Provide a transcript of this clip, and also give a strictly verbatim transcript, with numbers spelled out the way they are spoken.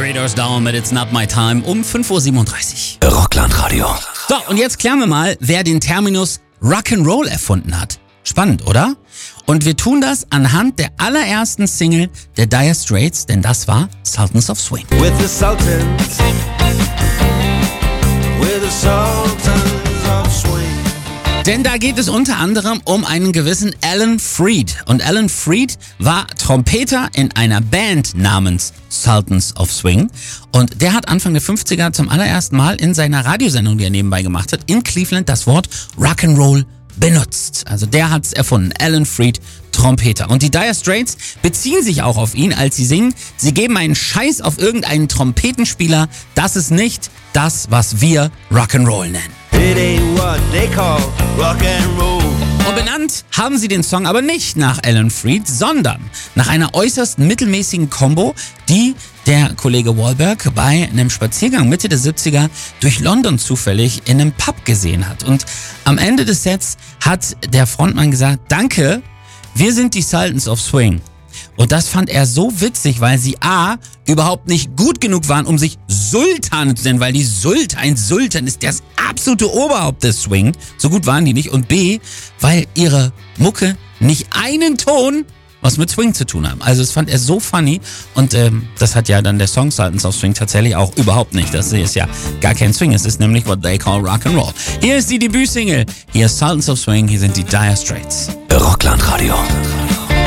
Three Doors Down mit It's Not My Time um fünf Uhr siebenunddreißig. Rockland-Radio. So, und jetzt klären wir mal, wer den Terminus Rock'n'Roll erfunden hat. Spannend, oder? Und wir tun das anhand der allerersten Single der Dire Straits, denn das war Sultans of Swing. With the Sultans, with the Sultans of Swing. Denn da geht es unter anderem um einen gewissen Alan Freed. Und Alan Freed war Trompeter in einer Band namens Sultans of Swing. Und der hat Anfang der fünfziger zum allerersten Mal in seiner Radiosendung, die er nebenbei gemacht hat, in Cleveland das Wort Rock'n'Roll benutzt. Also der hat's erfunden. Alan Freed, Trompeter. Und die Dire Straits beziehen sich auch auf ihn, als sie singen, sie geben einen Scheiß auf irgendeinen Trompetenspieler. Das ist nicht das, was wir Rock'n'Roll nennen. It ain't what they call rock and roll. Und benannt haben sie den Song aber nicht nach Alan Freed, sondern nach einer äußerst mittelmäßigen Combo, die der Kollege Wahlberg bei einem Spaziergang Mitte der siebziger durch London zufällig in einem Pub gesehen hat. Und am Ende des Sets hat der Frontmann gesagt, danke, wir sind die Sultans of Swing. Und das fand er so witzig, weil sie A, überhaupt nicht gut genug waren, um sich Sultan zu nennen, weil die Sultan, ein Sultan ist das absolute Oberhaupt des Swing. So gut waren die nicht. Und B, weil ihre Mucke nicht einen Ton was mit Swing zu tun haben. Also das fand er so funny und ähm, das hat ja dann der Song Sultans of Swing tatsächlich auch überhaupt nicht. Das ist ja gar kein Swing, es ist nämlich what they call Rock'n'Roll. Hier ist die Debütsingle, hier ist Sultans of Swing, hier sind die Dire Straits. Rockland-Radio.